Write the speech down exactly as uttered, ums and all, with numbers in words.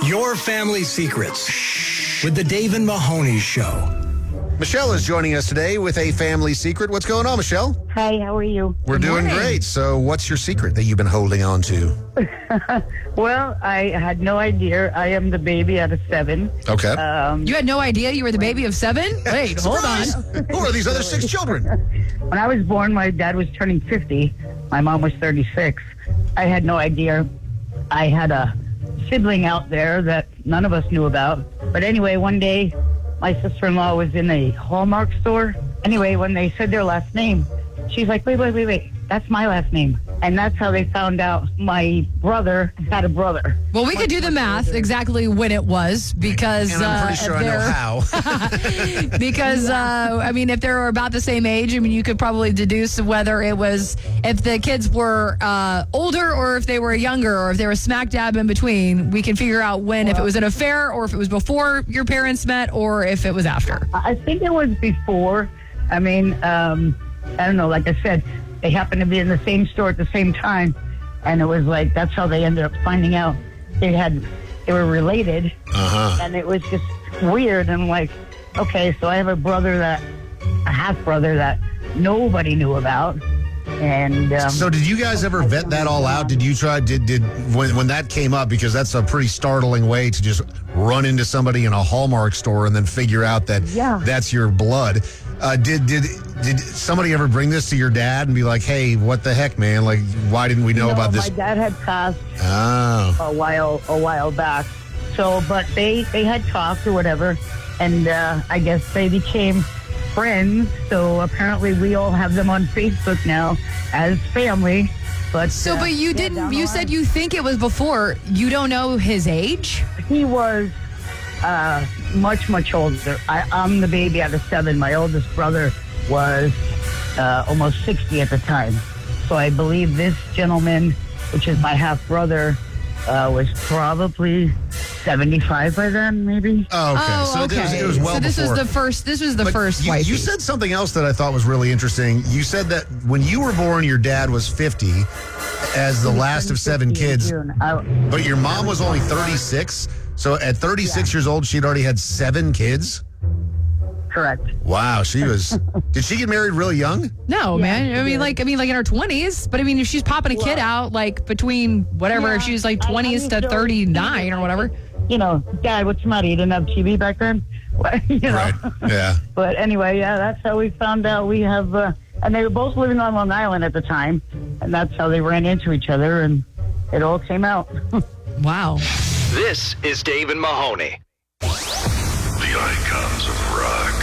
Your Family Secrets with the Dave and Mahoney Show. Michelle is joining us today with a family secret. What's going on, Michelle? Hi, how are you? We're Good doing morning. great. So what's your secret that you've been holding on to? Well, I had no idea. I am the baby out of seven. Okay. Um, You had no idea you were the baby of seven? Wait, hold on. Surprise! Who are these other six children? when I was born, my dad was turning fifty. My mom was thirty-six. I had no idea. I had a sibling out there that none of us knew about. But anyway, one day, my sister-in-law was in a Hallmark store. Anyway, when they said their last name, she's like, wait, wait, wait, wait. That's my last name. And that's how they found out my brother had a brother. Well, we could do the math exactly when it was because And I'm pretty uh, sure if I know they're- how. because uh, I mean, if they were about the same age, I mean, you could probably deduce whether it was if the kids were uh, older or if they were younger or if they were smack dab in between. We can figure out when if it was an affair or if it was before your parents met or if it was after. I think it was before. I mean, um, I don't know. Like I said, they happened to be in the same store at the same time, and it was like that's how they ended up finding out they had they were related, Uh-huh. and it was just weird. And like, okay, so I have a brother that a half brother that nobody knew about, and um, So did you guys ever vet that all out? Did you try, did, did, when, when that came up, because that's a pretty startling way to just run into somebody in a Hallmark store and then figure out that Yeah. that's your blood. Uh, did, did, did somebody ever bring this to your dad and be like, hey, what the heck, man? Like, why didn't we know no, about this? My dad had passed Oh. a while a while back. So, but they they had talked or whatever, and uh, I guess they became friends. So apparently, we all have them on Facebook now as family. But So, uh, but you yeah, didn't. down the You line, said you think it was before. You don't know his age. he was uh, much much older. I, I'm the baby out of seven. My oldest brother was uh, almost sixty at the time. So I believe this gentleman, which is my half brother, uh, was probably seventy-five by then, maybe. Oh, okay. Oh, so okay. It, was, it was well so this before. was the first. This was the But first you, wifey. you said something else that I thought was really interesting. You said that when you were born, your dad was fifty as the last of seven fifty in kids, June. I- but your mom was only thirty-six. So at thirty-six years old, she'd already had seven kids? Correct. Wow, she was... Did she get married really young? No, Yeah, man. I she mean, did. like, I mean, like in her twenties. But I mean, if she's popping a kid out, like between whatever, Yeah, if she's like I- I twenties used to to always thirty-nine think or that, whatever. You know, Dad, what's the matter? You didn't have T V back then? you know. Right. Yeah. But anyway, yeah, that's how we found out we have, uh, and they were both living on Long Island at the time, and that's how they ran into each other, and it all came out. Wow. This is Dave and Mahoney.